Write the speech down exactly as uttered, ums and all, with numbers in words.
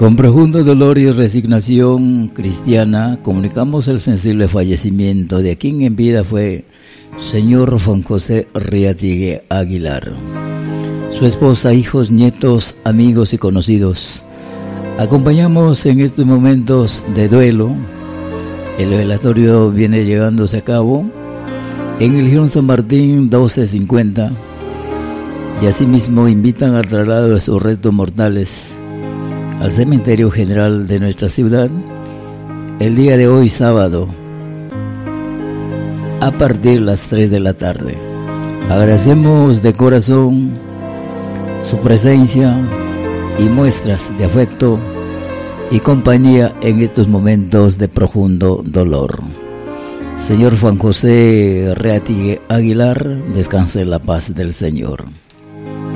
Con profundo dolor y resignación cristiana comunicamos el sensible fallecimiento de quien en vida fue señor Juan José Reatigue Aguilar. Su esposa, hijos, nietos, amigos y conocidos, acompañamos en estos momentos de duelo. El velatorio viene llegándose a cabo en el Girón San Martín doce cincuenta y asimismo invitan al traslado de sus restos mortales al cementerio general de nuestra ciudad el día de hoy, sábado, a partir de las tres de la tarde. Agradecemos de corazón su presencia y muestras de afecto y compañía en estos momentos de profundo dolor. Señor Juan José Reatigue Aguilar, descanse en la paz del Señor.